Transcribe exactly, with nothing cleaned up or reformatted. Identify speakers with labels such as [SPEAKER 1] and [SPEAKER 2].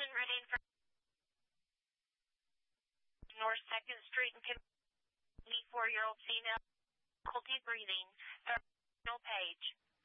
[SPEAKER 1] Attention ready for North second Street and twenty-four-year-old female, difficulty breathing. Third page.